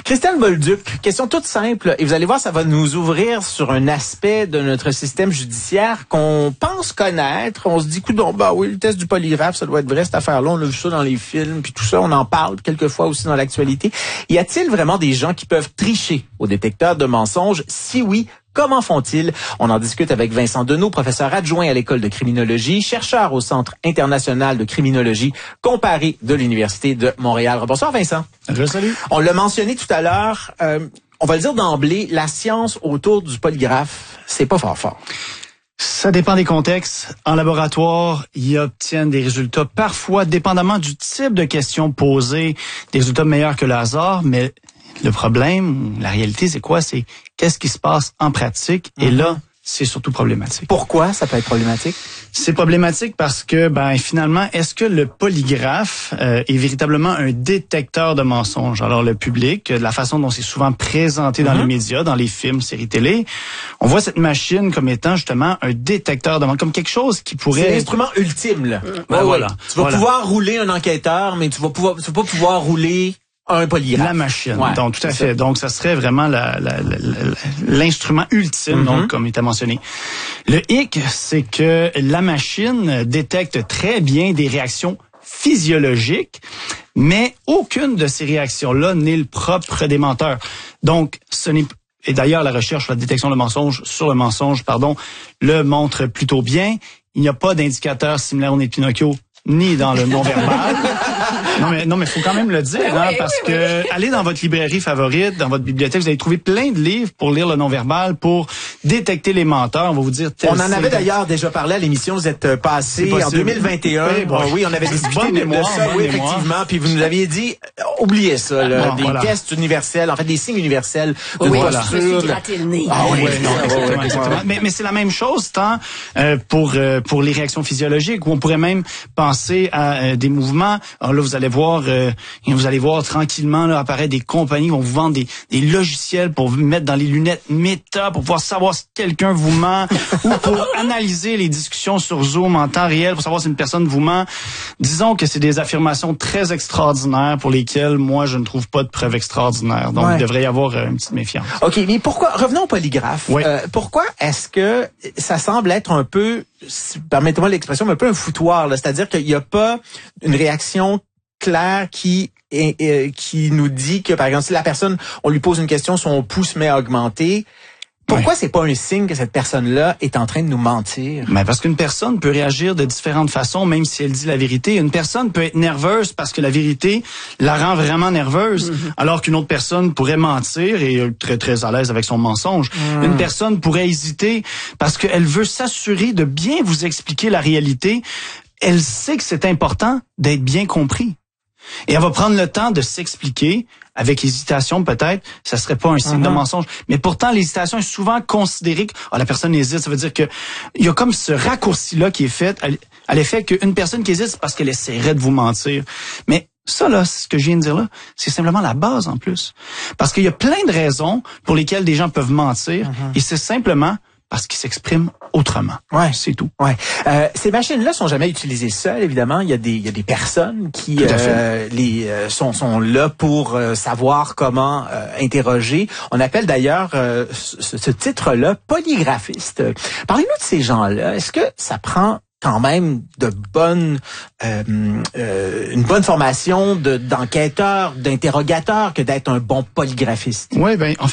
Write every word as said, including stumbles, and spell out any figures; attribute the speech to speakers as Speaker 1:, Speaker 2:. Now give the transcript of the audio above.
Speaker 1: Christelle Bolduc, question toute simple, et vous allez voir, ça va nous ouvrir sur un aspect de notre système judiciaire qu'on pense connaître. On se dit, coudonc, bah oui, le test du polygraphe, ça doit être vrai, cette affaire-là, on a vu ça dans les films, puis tout ça, on en parle quelquefois aussi dans l'actualité. Y a-t-il vraiment des gens qui peuvent tricher au détecteur de mensonges? Si oui, comment font-ils? On en discute avec Vincent Deneau, professeur adjoint à l'école de criminologie, chercheur au Centre international de criminologie comparée de l'Université de Montréal. Bonsoir Vincent.
Speaker 2: Salut.
Speaker 1: On l'a mentionné tout à l'heure, euh, on va le dire d'emblée, la science autour du polygraphe, c'est pas fort fort.
Speaker 2: Ça dépend des contextes. En laboratoire, ils obtiennent des résultats parfois, dépendamment du type de questions posées, des résultats meilleurs que le hasard, mais le problème, la réalité, c'est quoi? C'est qu'est-ce qui se passe en pratique? Et mm-hmm. là, c'est surtout problématique.
Speaker 1: Pourquoi ça peut être problématique?
Speaker 2: C'est problématique parce que, ben, finalement, est-ce que le polygraphe euh, est véritablement un détecteur de mensonges? Alors, le public, de la façon dont c'est souvent présenté dans mm-hmm. les médias, dans les films, séries télé, on voit cette machine comme étant justement un détecteur de mensonges, comme quelque chose qui pourrait...
Speaker 1: C'est l'instrument ultime, là.
Speaker 2: Ben,
Speaker 1: ouais,
Speaker 2: voilà.
Speaker 1: Tu vas
Speaker 2: voilà. pouvoir
Speaker 1: rouler un enquêteur, mais tu vas pouvoir, tu vas pas pouvoir rouler un polygraphe.
Speaker 2: La machine.
Speaker 1: Ouais,
Speaker 2: donc, tout à fait.
Speaker 1: Ça.
Speaker 2: Donc, ça serait vraiment la, la, la, la, l'instrument ultime, mm-hmm. donc, comme il était mentionné. Le hic, c'est que la machine détecte très bien des réactions physiologiques, mais aucune de ces réactions-là n'est le propre des menteurs. Donc, ce n'est et d'ailleurs, la recherche sur la détection de mensonges, sur le mensonge, pardon, le montre plutôt bien. Il n'y a pas d'indicateur similaire au nez de Pinocchio, ni dans le non-verbal. Non mais non mais faut quand même le dire hein, oui, parce oui, que oui. Allez dans votre librairie favorite, dans votre bibliothèque, vous allez trouver plein de livres pour lire le non-verbal, pour détecter les menteurs. On va vous dire.
Speaker 1: On en avait d'ailleurs déjà parlé à l'émission. Vous êtes passé en deux mille vingt et un. Oui, bon, oui on avait discuté de
Speaker 2: mémoire,
Speaker 1: ça, oui effectivement. Puis vous nous aviez dit, oubliez ça, là, bon, des voilà. tests universels, en fait des signes universels.
Speaker 3: Oui, oui
Speaker 2: voilà.
Speaker 3: je me suis gratté le nez.
Speaker 2: Ah oui, oui non, exactement, exactement. Mais mais c'est la même chose tant euh, pour euh, pour les réactions physiologiques où on pourrait même penser à euh, des mouvements. Alors là, vous allez voir. Euh, Et vous allez voir tranquillement là, apparaître des compagnies qui vont vous vendre des, des logiciels pour vous mettre dans les lunettes méta, pour pouvoir savoir si quelqu'un vous ment ou pour analyser les discussions sur Zoom en temps réel pour savoir si une personne vous ment. Disons que c'est des affirmations très extraordinaires pour lesquelles moi je ne trouve pas de preuves extraordinaires. Donc ouais. il devrait y avoir euh, une petite méfiance.
Speaker 1: OK, mais pourquoi revenons au polygraphe.
Speaker 2: Oui.
Speaker 1: Euh, pourquoi est-ce que ça semble être un peu, permettez-moi l'expression, mais un peu un foutoir, là, c'est-à-dire qu'il n'y a pas une réaction clair qui est, euh, qui nous dit que, par exemple, si la personne, on lui pose une question, son pouls se met à augmenter, pourquoi ouais. c'est pas un signe que cette personne-là est en train de nous mentir?
Speaker 2: Ben parce qu'une personne peut réagir de différentes façons, même si elle dit la vérité. Une personne peut être nerveuse parce que la vérité la rend vraiment nerveuse, mm-hmm. alors qu'une autre personne pourrait mentir et être très, très à l'aise avec son mensonge. Mm. Une personne pourrait hésiter parce qu'elle veut s'assurer de bien vous expliquer la réalité. Elle sait que c'est important d'être bien compris. Et elle va prendre le temps de s'expliquer, avec hésitation peut-être, ça serait pas un signe mm-hmm. de mensonge. Mais pourtant, l'hésitation est souvent considérée que oh, la personne hésite, ça veut dire que il y a comme ce raccourci-là qui est fait à l'effet qu'une personne qui hésite, c'est parce qu'elle essaierait de vous mentir. Mais ça, là, ce que je viens de dire là, c'est simplement la base en plus. Parce qu'il y a plein de raisons pour lesquelles des gens peuvent mentir, mm-hmm. et c'est simplement parce qu'ils s'expriment autrement.
Speaker 1: Ouais,
Speaker 2: c'est tout.
Speaker 1: Ouais. Euh, ces machines-là sont jamais utilisées seules, évidemment. Il y a des, il y a des personnes qui euh, les euh, sont, sont là pour euh, savoir comment euh, interroger. On appelle d'ailleurs euh, ce, ce titre-là polygraphiste. Parlez-nous de ces gens-là. Est-ce que ça prend quand même de bonnes, euh, euh, une bonne formation de, d'enquêteur, d'interrogateur que d'être un bon polygraphiste?
Speaker 2: Oui, ben en fait.